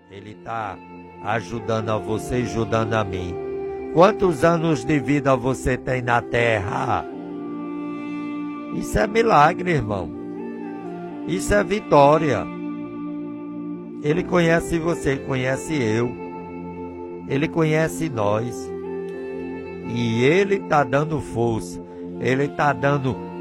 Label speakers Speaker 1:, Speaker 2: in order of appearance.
Speaker 1: Ele está ajudando a você e ajudando a mim. Quantos anos de vida você tem na terra? Isso é milagre, irmão. Isso é vitória. Ele conhece você, ele conhece eu. Ele conhece nós. E ele está dando força. Ele está dando